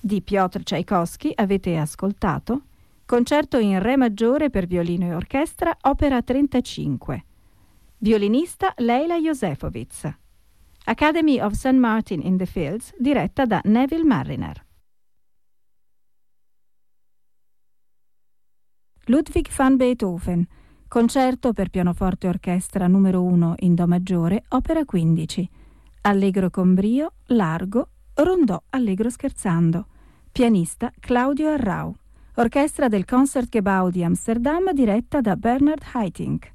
Di Piotr Tchaikovsky avete ascoltato Concerto in Re maggiore per violino e orchestra, opera 35. Violinista Leila Josefowicz. Academy of St. Martin in the Fields, diretta da Neville Marriner. Ludwig van Beethoven, Concerto per pianoforte e orchestra numero 1 in Do maggiore, opera 15. Allegro con brio, largo, rondò allegro scherzando. Pianista Claudio Arrau. Orchestra del Concertgebouw di Amsterdam, diretta da Bernard Haitink.